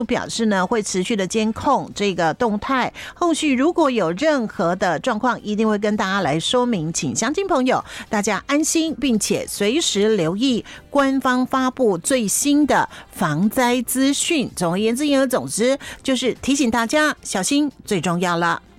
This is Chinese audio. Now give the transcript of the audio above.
表示呢，会持续的监控这个动态，后续如果有任何的状况，一定会跟大家来说明，请乡亲朋友大家安心，并且随时留意官方发布最新的防灾资讯。总而言之，言而总之，就是提醒大家小心最重要了。